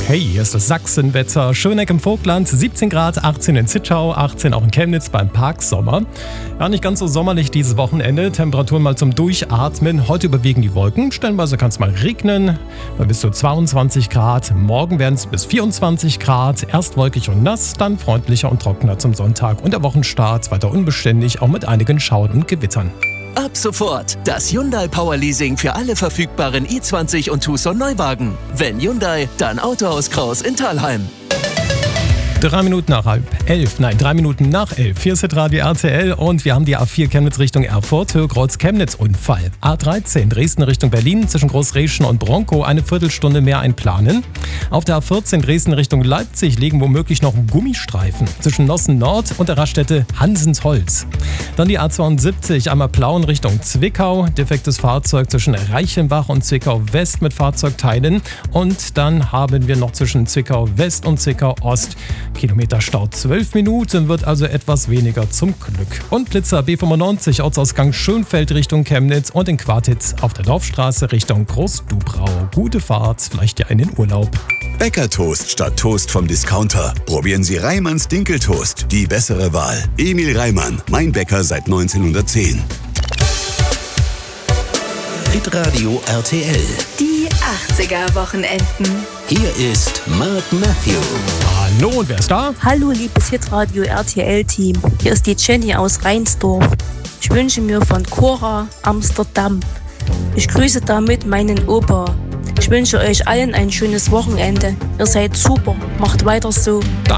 Hey, hier ist das Sachsenwetter. Schöneck im Vogtland, 17 Grad, 18 in Zittau, 18 auch in Chemnitz beim Parksommer. Ja, nicht ganz so sommerlich dieses Wochenende. Temperaturen mal zum Durchatmen. Heute überwiegen die Wolken. Stellenweise kann es mal regnen. Bei bis zu 22 Grad. Morgen werden es bis 24 Grad. Erst wolkig und nass, dann freundlicher und trockener zum Sonntag. Und der Wochenstart weiter unbeständig, auch mit einigen Schauern und Gewittern. Ab sofort das Hyundai Power Leasing für alle verfügbaren i20 und Tucson Neuwagen. Wenn Hyundai, dann Autohaus Kraus in Thalheim. 3 Minuten nach 11. Hier ist Hitradio RTL und wir haben die A4 Chemnitz Richtung Erfurt, Höhe-Kreuz Chemnitz Unfall. A13 Dresden Richtung Berlin zwischen Großreschen und Bronkow eine Viertelstunde mehr einplanen. Auf der A14 Dresden Richtung Leipzig liegen womöglich noch Gummistreifen zwischen Nossen Nord und der Raststätte Hansensholz. Dann die A72 einmal Plauen Richtung Zwickau, defektes Fahrzeug zwischen Reichenbach und Zwickau West mit Fahrzeugteilen. Und dann haben wir noch zwischen Zwickau West und Zwickau Ost Kilometer Stau 12 Minuten, wird also etwas weniger zum Glück. Und Blitzer B95 Ortsausgang Schönfeld Richtung Chemnitz und in Quartitz auf der Dorfstraße Richtung Großdubrau. Gute Fahrt, vielleicht ja in den Urlaub. Bäckertoast statt Toast vom Discounter. Probieren Sie Reimanns Dinkeltoast, die bessere Wahl. Emil Reimann, mein Bäcker seit 1910. Hitradio RTL. Die 80er-Wochenenden. Hier ist Mark Matthew. Hallo, und wer ist da? Hallo, liebes Hitradio RTL-Team. Hier ist die Jenny aus Reinsdorf. Ich wünsche mir von Cora Amsterdam. Ich grüße damit meinen Opa. Ich wünsche euch allen ein schönes Wochenende. Ihr seid super. Macht weiter so. Danke.